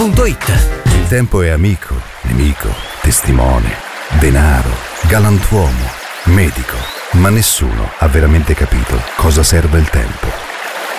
Il tempo è amico, nemico, testimone, denaro, galantuomo, medico, ma nessuno ha veramente capito cosa serve il tempo.